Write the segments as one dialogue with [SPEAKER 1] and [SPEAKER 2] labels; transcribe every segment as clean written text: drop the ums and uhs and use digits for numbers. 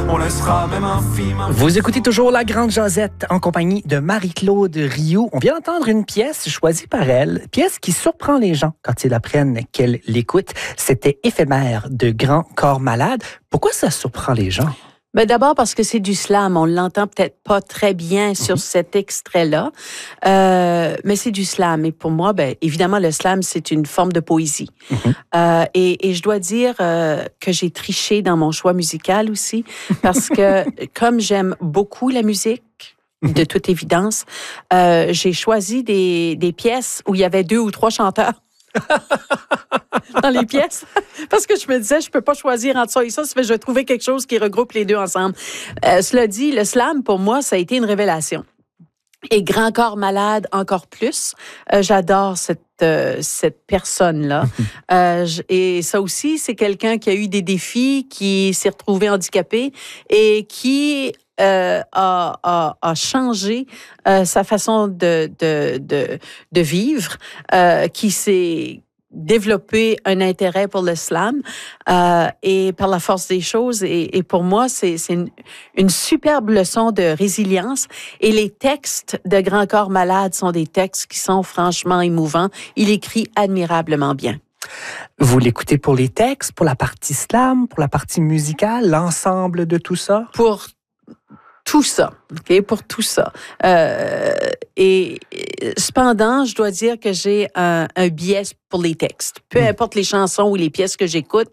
[SPEAKER 1] on laissera même infime.
[SPEAKER 2] Vous écoutez toujours La Grande Josette en compagnie de Marie-Claude Rioux. On vient d'entendre une pièce choisie par elle, pièce qui surprend les gens quand ils apprennent qu'elle l'écoute. C'était Éphémère de Grand Corps Malade. Pourquoi ça surprend les gens?
[SPEAKER 3] Ben d'abord parce que c'est du slam. On l'entend peut-être pas très bien sur cet extrait-là, mais c'est du slam. Et pour moi, ben évidemment, le slam, c'est une forme de poésie. Et je dois dire que j'ai triché dans mon choix musical aussi, parce que comme j'aime beaucoup la musique, de toute évidence, j'ai choisi des pièces où il y avait 2 ou 3 chanteurs. Dans les pièces, parce que je me disais, je peux pas choisir entre ça et ça, je vais trouver quelque chose qui regroupe les deux ensemble. Cela dit, le slam, pour moi, ça a été une révélation. Et Grand Corps Malade, encore plus. J'adore cette personne-là. Et ça aussi, c'est quelqu'un qui a eu des défis, qui s'est retrouvé handicapé et qui a changé sa façon de vivre, qui s'est développé un intérêt pour le slam et par la force des choses. Et pour moi, c'est une superbe leçon de résilience. Et les textes de Grand Corps Malade sont des textes qui sont franchement émouvants. Il écrit admirablement bien.
[SPEAKER 2] Vous l'écoutez pour les textes, pour la partie slam, pour la partie musicale, l'ensemble de tout ça?
[SPEAKER 3] Pour tout ça, OK? Pour tout ça. Et cependant, je dois dire que j'ai un biais pour les textes. Peu importe les chansons ou les pièces que j'écoute,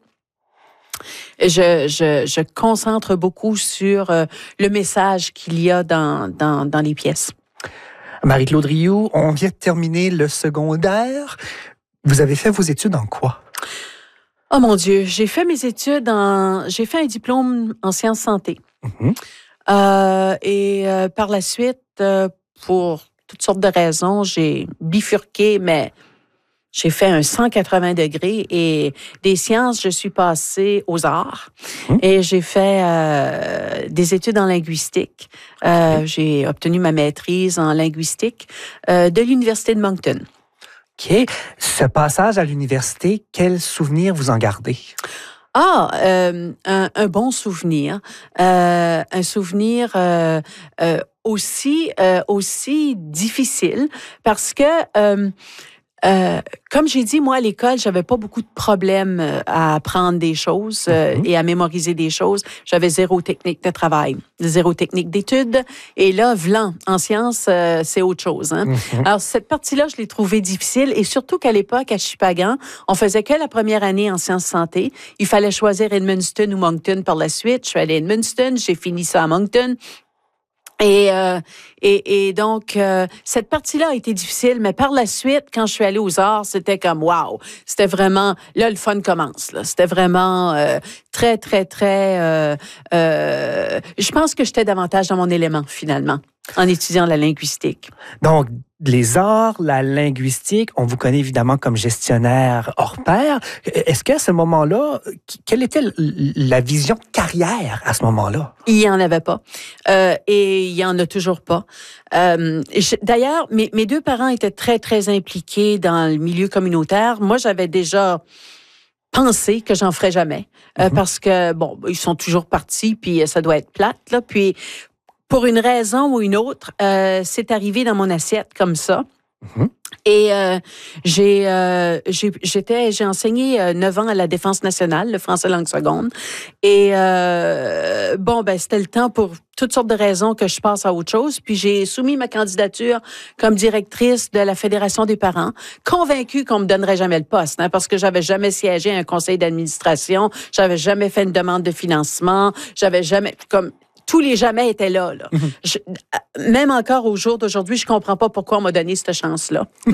[SPEAKER 3] je concentre beaucoup sur le message qu'il y a dans les pièces.
[SPEAKER 2] Marie-Claude Rioux, on vient de terminer le secondaire. Vous avez fait vos études en quoi?
[SPEAKER 3] Oh mon Dieu, j'ai fait mes études j'ai fait un diplôme en sciences santé. Et par la suite, pour toutes sortes de raisons, j'ai bifurqué, mais j'ai fait un 180 degrés et des sciences, je suis passée aux arts et j'ai fait des études en linguistique. J'ai obtenu ma maîtrise en linguistique de l'Université de Moncton.
[SPEAKER 2] OK. Ce passage à l'université, quel souvenir vous en gardez?
[SPEAKER 3] Un bon souvenir. Un souvenir aussi difficile parce que, comme j'ai dit, moi, à l'école, j'avais pas beaucoup de problèmes à apprendre des choses et à mémoriser des choses. J'avais 0 technique de travail, 0 technique d'études. Et là, vlan, en sciences, c'est autre chose. Hein? Alors, cette partie-là, je l'ai trouvée difficile. Et surtout qu'à l'époque, à Shippagan, on faisait que la première année en sciences santé. Il fallait choisir Edmundston ou Moncton par la suite. Je suis allée à Edmundston, j'ai fini ça à Moncton. Et donc, cette partie-là a été difficile, mais par la suite, quand je suis allée aux arts, c'était comme wow. C'était vraiment, là, le fun commence. Là. C'était vraiment très, très, très... je pense que j'étais davantage dans mon élément, finalement, en étudiant la linguistique.
[SPEAKER 2] Donc, les arts, la linguistique, on vous connaît évidemment comme gestionnaire hors pair. Est-ce qu'à ce moment-là, quelle était la vision de carrière à ce moment-là?
[SPEAKER 3] Il n'y en avait pas. Et il n'y en a toujours pas. D'ailleurs, mes 2 parents étaient très, très impliqués dans le milieu communautaire. Moi, j'avais déjà pensé que j'en ferais jamais. Parce que, bon, ils sont toujours partis, puis ça doit être plate, là. Puis, pour une raison ou une autre, c'est arrivé dans mon assiette comme ça. Et j'ai enseigné 9 ans à la Défense nationale, le français langue seconde. Et c'était le temps pour toutes sortes de raisons que je passe à autre chose. Puis j'ai soumis ma candidature comme directrice de la Fédération des parents, convaincue qu'on me donnerait jamais le poste, hein, parce que j'avais jamais siégé à un conseil d'administration, j'avais jamais fait une demande de financement, j'avais jamais tous les jamais étaient là. Même encore au jour d'aujourd'hui, je comprends pas pourquoi on m'a donné cette chance-là.